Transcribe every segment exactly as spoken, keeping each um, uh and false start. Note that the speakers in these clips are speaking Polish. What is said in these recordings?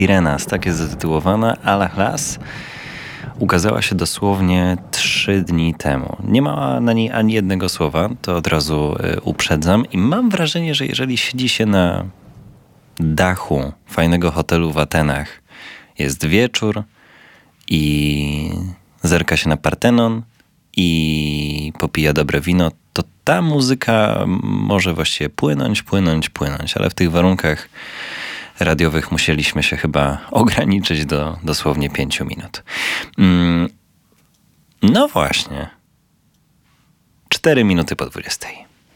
Sirenas, tak jest zatytułowana, Allah Las. Ukazała się dosłownie trzy dni temu. Nie ma na niej ani jednego słowa, to od razu y, uprzedzam. I mam wrażenie, że jeżeli siedzi się na dachu fajnego hotelu w Atenach, jest wieczór i zerka się na Partenon i popija dobre wino, to ta muzyka może właściwie płynąć, płynąć, płynąć, ale w tych warunkach radiowych musieliśmy się chyba ograniczyć do dosłownie pięciu minut. Mm, no właśnie. Cztery minuty po dwudziestej.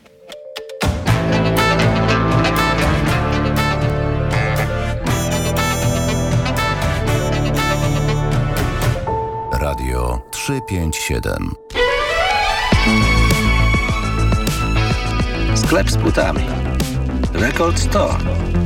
Radio trzysta pięćdziesiąt siedem. Sklep z płytami. Record Store.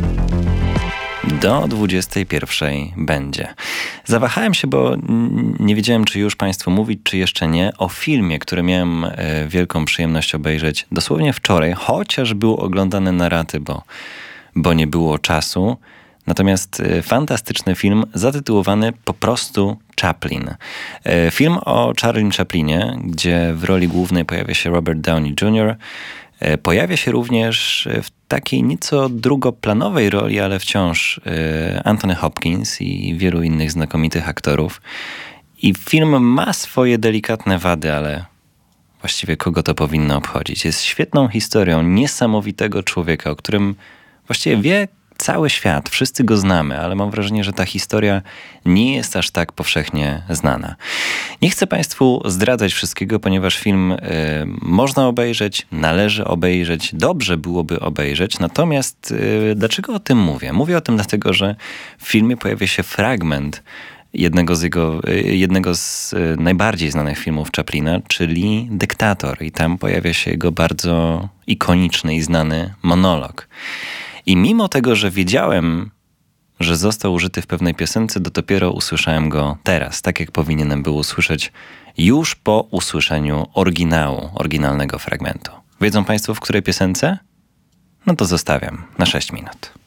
Do dwudziestej pierwszej będzie. Zawahałem się, bo nie wiedziałem, czy już Państwu mówić, czy jeszcze nie, o filmie, który miałem wielką przyjemność obejrzeć dosłownie wczoraj, chociaż był oglądany na raty, bo, bo nie było czasu. Natomiast fantastyczny film zatytułowany po prostu Chaplin. Film o Charlie Chaplinie, gdzie w roli głównej pojawia się Robert Downey junior Pojawia się również w takiej nieco drugoplanowej roli, ale wciąż Anthony Hopkins i wielu innych znakomitych aktorów. I film ma swoje delikatne wady, ale właściwie kogo to powinno obchodzić? Jest świetną historią niesamowitego człowieka, o którym właściwie wie cały świat, wszyscy go znamy, ale mam wrażenie, że ta historia nie jest aż tak powszechnie znana. Nie chcę Państwu zdradzać wszystkiego, ponieważ film y, można obejrzeć, należy obejrzeć, dobrze byłoby obejrzeć. Natomiast y, dlaczego o tym mówię? Mówię o tym dlatego, że w filmie pojawia się fragment jednego z jego, y, jednego z y, najbardziej znanych filmów Chaplina, czyli Dyktator. I tam pojawia się jego bardzo ikoniczny i znany monolog. I mimo tego, że wiedziałem, że został użyty w pewnej piosence, to dopiero usłyszałem go teraz, tak jak powinienem był usłyszeć już po usłyszeniu oryginału, oryginalnego fragmentu. Wiedzą Państwo, w której piosence? No to zostawiam na sześć minut.